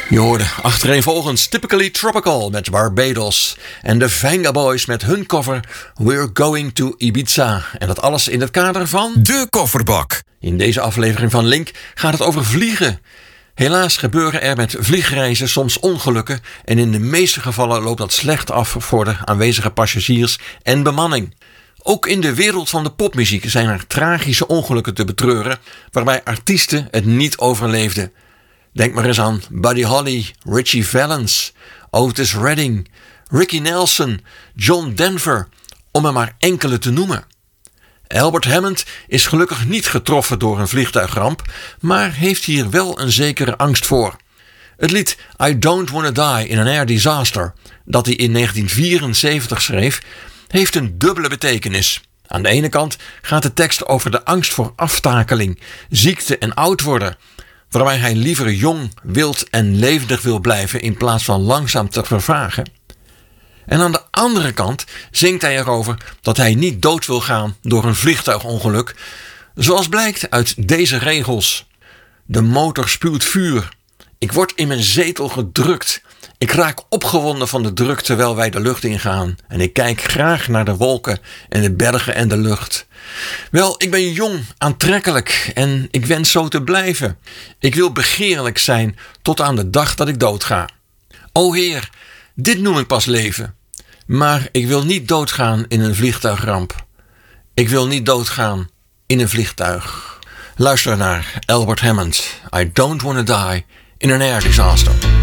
Je hoorde achtereenvolgens Typically Tropical met Barbados en de Venga Boys met hun cover We're Going to Ibiza. En dat alles in het kader van De Kofferbak. In deze aflevering van Link gaat het over vliegen. Helaas gebeuren er met vliegreizen soms ongelukken en in de meeste gevallen loopt dat slecht af voor de aanwezige passagiers en bemanning. Ook in de wereld van de popmuziek zijn er tragische ongelukken te betreuren waarbij artiesten het niet overleefden. Denk maar eens aan Buddy Holly, Ritchie Valens, Otis Redding, Ricky Nelson, John Denver, om er maar enkele te noemen. Albert Hammond is gelukkig niet getroffen door een vliegtuigramp, maar heeft hier wel een zekere angst voor. Het lied I Don't Wanna Die in an Air Disaster, dat hij in 1974 schreef, heeft een dubbele betekenis. Aan de ene kant gaat de tekst over de angst voor aftakeling, ziekte en oud worden, waarbij hij liever jong, wild en levendig wil blijven in plaats van langzaam te vervagen. En aan de andere kant zingt hij erover dat hij niet dood wil gaan door een vliegtuigongeluk, zoals blijkt uit deze regels. De motor spuwt vuur. Ik word in mijn zetel gedrukt. Ik raak opgewonden van de druk terwijl wij de lucht ingaan. En ik kijk graag naar de wolken en de bergen en de lucht. Wel, ik ben jong, aantrekkelijk en ik wens zo te blijven. Ik wil begeerlijk zijn tot aan de dag dat ik doodga. O Heer, dit noem ik pas leven. Maar ik wil niet doodgaan in een vliegtuigramp. Ik wil niet doodgaan in een vliegtuig. Luister naar Albert Hammond. I don't wanna die in an air disaster.